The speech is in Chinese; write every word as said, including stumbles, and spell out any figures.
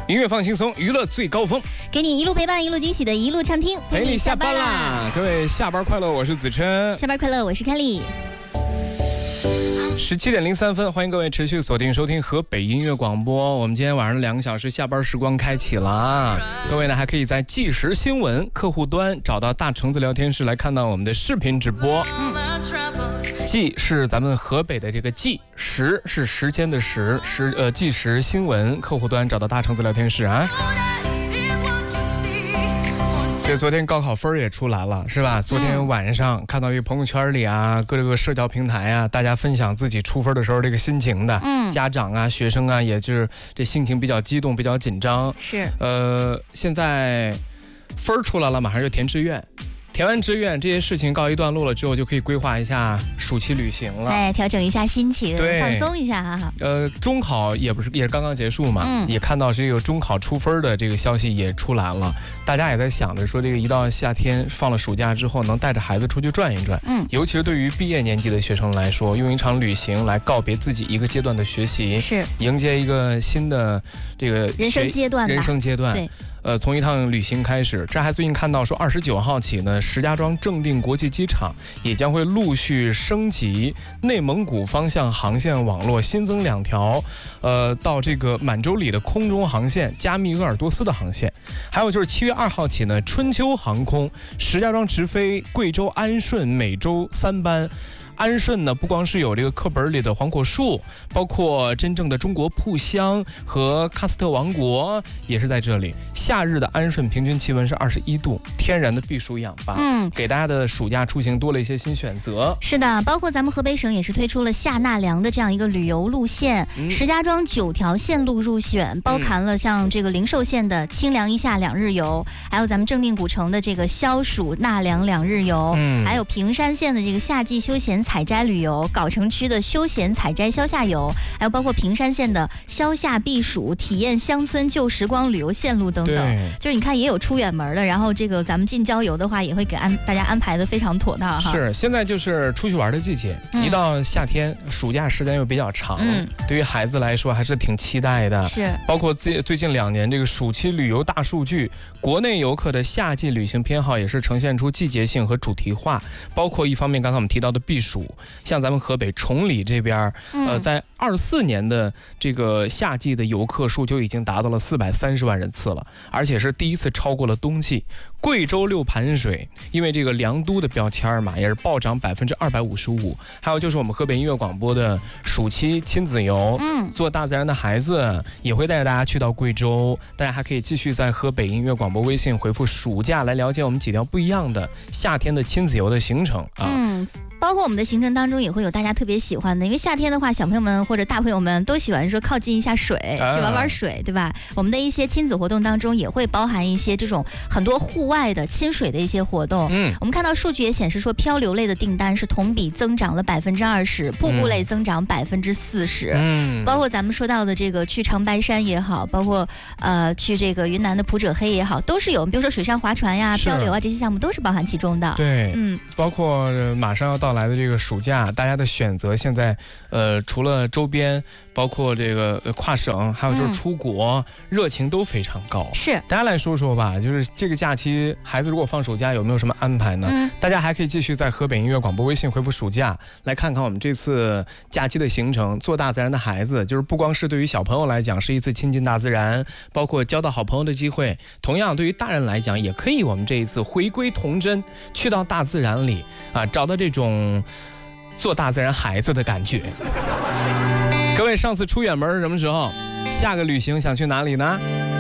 音乐放轻松，娱乐最高峰， 给你一路陪伴，一路惊喜的一路畅听， 陪你下班啦！各位下班快乐，我是子琛。 下班快乐，我是凯丽。 十七点零三分，欢迎各位持续锁定收听河北音乐广播。我们今天晚上两个小时下班时光开启了啊！各位呢，还可以在即时新闻客户端找到大橙子聊天室来看到我们的视频直播。嗯，即是咱们河北的这个即，时是时间的时，时呃即时新闻客户端找到大橙子聊天室啊。所以昨天高考分也出来了，是吧？昨天晚上看到一个朋友圈里啊，各个社交平台啊，大家分享自己出分的时候这个心情的，嗯，家长啊、学生啊，也就是这心情比较激动、比较紧张。 是， 呃，现在分出来了，马上就填志愿。填完志愿，这些事情告一段落了之后，就可以规划一下暑期旅行了。 哎，调整一下心情，放松一下哈。 呃，中考也不是也是刚刚结束嘛，嗯，也看到这个中考出分的这个消息也出来了，大家也在想着说，这个一到夏天放了暑假之后，能带着孩子出去转一转。嗯，尤其是对于毕业年级的学生来说，用一场旅行来告别自己一个阶段的学习， 是迎接一个新的这个人生阶段。 人生阶段， 对。 呃，从一趟旅行开始，这还最近看到说，二十九号起呢，石家庄正定国际机场也将会陆续升级内蒙古方向航线网络，新增两条，呃，到这个满洲里的空中航线，加密鄂尔多斯的航线，还有就是七月二号起呢，春秋航空石家庄直飞贵州安顺每周三班。安顺呢，不光是有这个课本里的黄果树，包括真正的中国瀑香和喀斯特王国也是在这里。夏日的安顺平均气温是二十一度，天然的避暑氧吧，嗯，给大家的暑假出行多了一些新选择。 是的，包括咱们河北省也是推出了夏纳凉的这样一个旅游路线，嗯、石家庄九条线路入选，包含了像这个灵寿县的清凉一夏两日游，还有咱们正定古城的这个消暑纳凉两日游，嗯，还有平山县的这个夏季休闲采摘旅游，藁城区的休闲采摘消夏游，还有包括平山县的消夏避暑体验乡村旧时光旅游线路等等。就是你看也有出远门的，然后这个咱们近郊游的话也会给安大家安排的非常妥当哈。 是，现在就是出去玩的季节，嗯、一到夏天暑假时间又比较长，嗯，对于孩子来说还是挺期待的。 是， 包括最最近两年这个暑期旅游大数据，国内游客的夏季旅行偏好也是呈现出季节性和主题化，包括一方面刚才我们提到的避暑。像咱们河北崇礼这边，呃，在二四年的这个夏季的游客数就已经达到了四百三十万人次了，而且是第一次超过了冬季。贵州六盘水因为这个良都的标签嘛，也是暴涨百分之二百五十五。还有就是我们河北音乐广播的暑期亲子游，嗯，做大自然的孩子也会带着大家去到贵州。大家还可以继续在河北音乐广播微信回复暑假来了解我们几条不一样的夏天的亲子游的行程啊。 嗯，包括我们的行程当中也会有大家特别喜欢的，因为夏天的话，小朋友们或者大朋友们都喜欢说靠近一下水，去玩玩水，对吧？我们的一些亲子活动当中也会包含一些这种很多户外的亲水的一些活动。嗯，我们看到数据也显示说，漂流类的订单是同比增长了百分之二十，瀑布类增长百分之四十。嗯，包括咱们说到的这个去长白山也好，包括呃去这个云南的普者黑也好，都是有，比如说水上划船呀、漂流啊这些项目都是包含其中的。 对，嗯，包括马上要到来的这个暑假，大家的选择现在，呃，除了周边，包括这个跨省，还有就是出国，嗯、热情都非常高。 是， 大家来说说吧，就是这个假期，孩子如果放暑假有没有什么安排呢？嗯、大家还可以继续在河北音乐广播微信回复暑假，来看看我们这次假期的行程。做大自然的孩子，就是不光是对于小朋友来讲是一次亲近大自然，包括交到好朋友的机会。同样，对于大人来讲，也可以我们这一次回归童真，去到大自然里啊，找到这种做大自然孩子的感觉。各位，上次出远门是什么时候？下个旅行想去哪里呢？